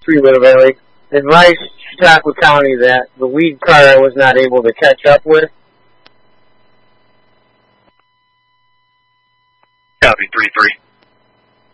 Freeway Valley. Advice Chautauqua County that the lead car I was not able to catch up with. Copy, 3-3.